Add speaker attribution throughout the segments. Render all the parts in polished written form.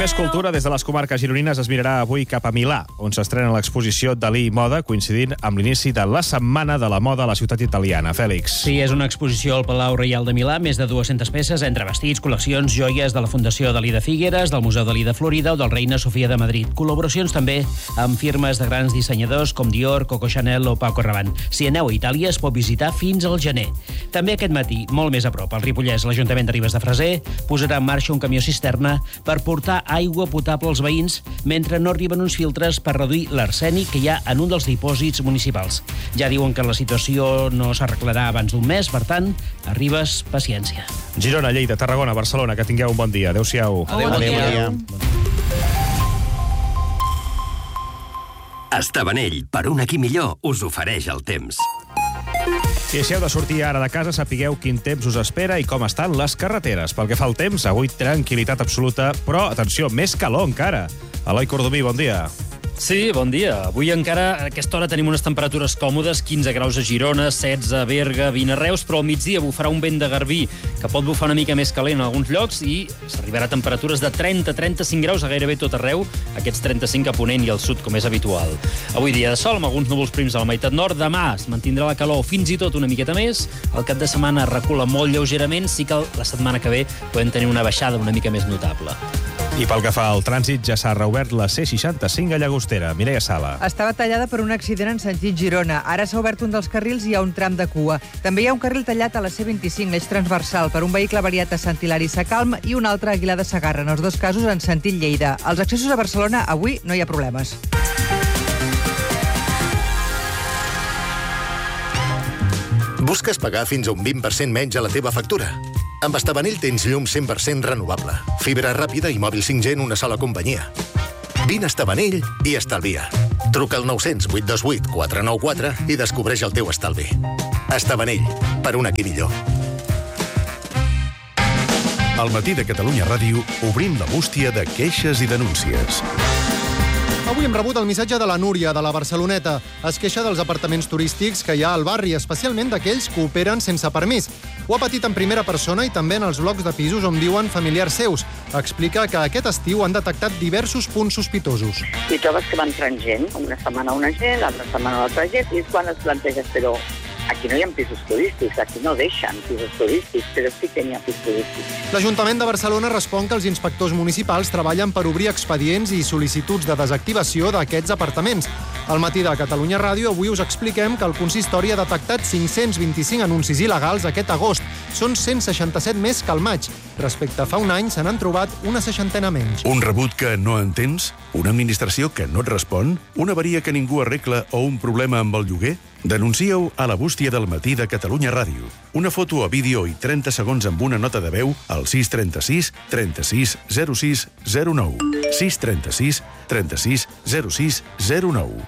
Speaker 1: més cultura, des de les comarques gironines es mirarà avui cap a Milà, on s'estrena l'exposició Dalí Moda, coincidint amb l'inici de la Setmana de la Moda a la ciutat italiana. Fèlix.
Speaker 2: Sí, és una exposició al Palau Reial de Milà, més de 200 peces entre vestits, col·leccions, joies de la Fundació Dalí de Figueres, del Museu Dalí de Florida o del Reina Sofia de Madrid. Col·laboracions també amb firmes de grans dissenyadors com Dior, Coco Chanel o Paco Rabanne. Si aneu a Itàlia es pot visitar fins al gener. També aquest matí, molt més a prop, al Ripollès, l'Ajuntament de Ribes de Freser posarà en marxa un camió cisterna per portar aigua potable als veïns mentre no arriben uns filtres per reduir l'arsènic que hi ha en un dels dipòsits municipals. Ja diuen que la situació no s'arreglarà abans d'un mes, per tant, a Ribes, paciència.
Speaker 1: Girona, Lleida, Tarragona, Barcelona, que tingueu un bon dia. Adéu-siau.
Speaker 2: Adéu, bon dia.
Speaker 3: Estabanell, per un aquí millor, us ofereix el temps.
Speaker 1: Si heu de sortir ara de casa, sapigueu quin temps us espera i com estan les carreteres. Pel que fa al temps, avui tranquil·litat absoluta, però, atenció, més calor encara. Eloi Cordomí, bon dia.
Speaker 4: Sí, bon dia. Avui encara a aquesta hora tenim unes temperatures còmodes, 15 graus a Girona, 16 a Berga, 20 a Reus, però al migdia bufarà un vent de garbí que pot bufar una mica més calent en alguns llocs i s'arribarà a temperatures de 30-35 graus a gairebé tot arreu, aquests 35 a Ponent i al sud, com és habitual. Avui dia de sol, amb alguns núvols prims a la meitat nord. Demà es mantindrà la calor fins i tot una miqueta més. El cap de setmana recula molt lleugerament, sí que la setmana que ve podem tenir una baixada una mica més notable.
Speaker 1: I pel que fa al trànsit, ja s'ha reobert la C65 a Llagostera. Mireia Sala.
Speaker 5: Estava tallada per un accident en sentit Girona. Ara s'ha obert un dels carrils i hi ha un tram de cua. També hi ha un carril tallat a la C25, l'eix transversal, per un vehicle variat a Sant Hilari Sacalm i un altre a Aguilar de Segarra, en els dos casos en sentit Lleida. Als accessos a Barcelona, avui no hi ha problemes.
Speaker 6: Busques pagar fins a un 20% menys a la teva factura? Amb Estabanell tens llum 100% renovable, fibra ràpida i mòbil 5G en una sola companyia. Vine a Estabanell i estalvia. Truca al 900 828 494 i descobreix el teu estalvi. Estabanell, per un aquí millor.
Speaker 7: Al matí de Catalunya Ràdio obrim la bústia de queixes i denúncies.
Speaker 8: Avui hem rebut el missatge de la Núria, de la Barceloneta. Es queixa dels apartaments turístics que hi ha al barri, especialment d'aquells que operen sense permís. Ho ha patit en primera persona i també en els blocs de pisos on viuen familiars seus. Explica que aquest estiu han detectat diversos punts sospitosos.
Speaker 9: I trobes que va entrant gent, una setmana una gent, l'altra setmana l'altra gent, i és quan es planteges, però aquí no hi ha pisos turístics, aquí no deixen pisos turístics, però sí que n'hi ha pisos turístics.
Speaker 8: L'Ajuntament de Barcelona respon que els inspectors municipals treballen per obrir expedients i sol·licituds de desactivació d'aquests apartaments. Al matí de Catalunya Ràdio avui us expliquem que el consistori ha detectat 525 anuncis il·legals aquest agost. Són 167 més que al maig. Respecte a fa un any, se n'han trobat una 60 menys.
Speaker 7: Un rebut que no entens? Una administració que no et respon? Una avaria que ningú arregla o un problema amb el lloguer? Denuncia-ho a la bústia del matí de Catalunya Ràdio. Una foto a vídeo i 30 segons amb una nota de veu al 636 36 06 09. 636 36 06 09.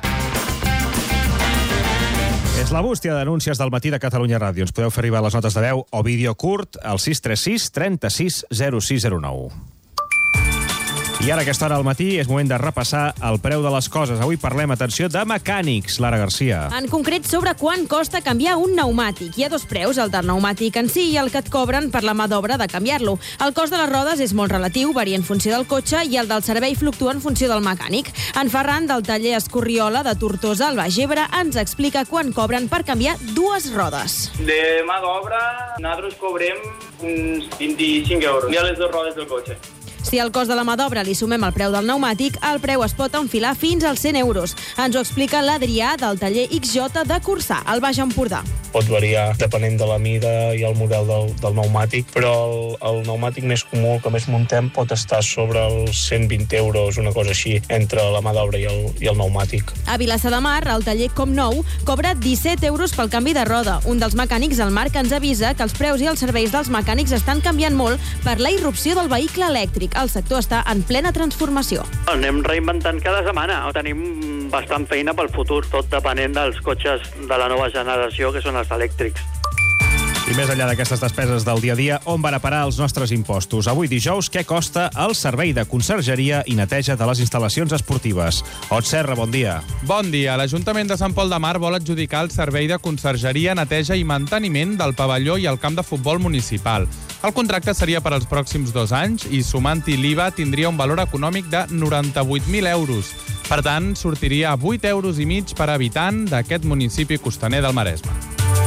Speaker 1: És la bústia de denúncies del matí de Catalunya Ràdio. Ens podeu fer arribar les notes de veu o vídeo curt al 636 36 06 09. I ara, a aquesta hora al matí, és moment de repassar el preu de les coses. Avui parlem, atenció, de mecànics. Lara Garcia.
Speaker 10: En concret, sobre quant costa canviar un pneumàtic. Hi ha dos preus, el del pneumàtic en si i el que et cobren per la mà d'obra de canviar-lo. El cost de les rodes és molt relatiu, varia en funció del cotxe, i el del servei fluctua en funció del mecànic. En Ferran, del taller Escorriola de Tortosa, al Baix Ebre, ens explica quan cobren per canviar dues rodes.
Speaker 11: De mà d'obra, nosaltres cobrem uns 25 euros. Hi ha les dues rodes del cotxe.
Speaker 10: Si al cost de la mà d'obra li sumem el preu del pneumàtic, el preu es pot enfilar fins als 100 euros. Ens ho explica l'Adrià del taller XJ de Corçà, al Baix Empordà.
Speaker 12: Pot variar depenent de la mida i el model del pneumàtic, però el pneumàtic més comú que més muntem pot estar sobre els 120 euros, una cosa així, entre la mà d'obra i el pneumàtic.
Speaker 10: A Vilassar de Mar, el taller Comnou cobra 17 euros pel canvi de roda. Un dels mecànics, el Marc, ens avisa que els preus i els serveis dels mecànics estan canviant molt per la irrupció del vehicle elèctric. El sector està en plena transformació.
Speaker 13: Anem reinventant cada setmana. Tenim bastant feina pel futur, tot depenent dels cotxes de la nova generació, que són els elèctrics.
Speaker 1: I més enllà d'aquestes despeses del dia a dia, on van a parar els nostres impostos? Avui dijous, què costa el servei de consergeria i neteja de les instal·lacions esportives? Ot Serra, bon dia.
Speaker 14: Bon dia. L'Ajuntament de Sant Pol de Mar vol adjudicar el servei de consergeria, neteja i manteniment del pavelló i el camp de futbol municipal. El contracte seria per als pròxims 2 anys i, sumant-hi l'IVA, tindria un valor econòmic de 98.000 euros. Per tant, sortiria a 8,5 euros per habitant d'aquest municipi costaner del Maresme.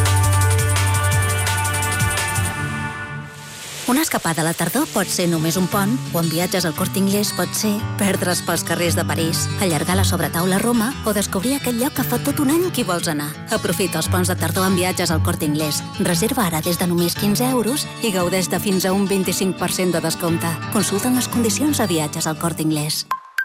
Speaker 15: Una escapada a la tardor pot ser només un pont, o en viatges al Corte Inglés pot ser perdre's pels carrers de París, allargar la sobretaula a Roma o descobrir aquell lloc que fa tot un any que hi vols anar. Aprofita els ponts de tardor en viatges al Corte Inglés. Reserva ara des de només 15 euros i gaudeix de fins a un 25% de descompte. Consulta les condicions a viatges al Corte Inglés.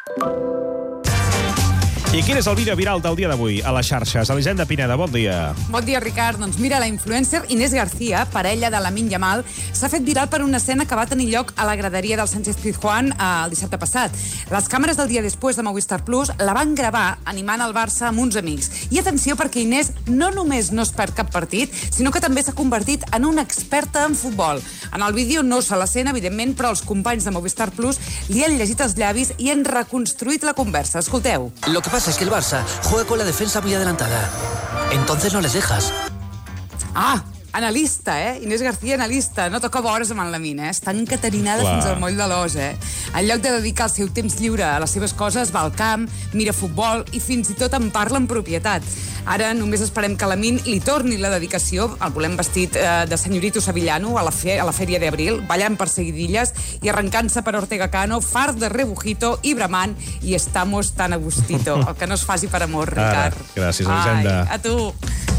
Speaker 1: I quin és el vídeo viral del dia d'avui a les xarxes? Elisenda Pineda, bon dia.
Speaker 16: Bon dia, Ricard. Doncs mira, la influencer Inés García, parella de Lamine Yamal, s'ha fet viral per una escena que va tenir lloc a la graderia del Sánchez-Pizjuán el dissabte passat. Les càmeres del dia després de Movistar Plus la van gravar animant el Barça amb uns amics. I atenció, perquè Inés no només no es perd cap partit, sinó que també s'ha convertit en una experta en futbol. En el vídeo no se la sent, evidentment, però els companys de Movistar Plus li han llegit els llavis i han reconstruït la conversa. Escolteu.
Speaker 17: Lo que pasa es que el Barça juega con la defensa muy adelantada. Entonces no les dejas.
Speaker 16: Ah, analista, Inés García, analista. No toca vores amb en Lamine, Està encaterinada fins al moll de l'os, En lloc de dedicar el seu temps lliure a les seves coses, va al camp, mira futbol i fins i tot en parla en propietat. Ara només esperem que Lamine li torni la dedicació. El volem vestit de senyorito sevillano a la Fèria d'Abril, ballant per seguidilles i arrencant-se per Ortega Cano, fart de rebujito i bramant, i estamos tan a gustito. El que no es faci per amor, Ricard.
Speaker 1: Gràcies, Elisenda.
Speaker 16: Ai, a tu.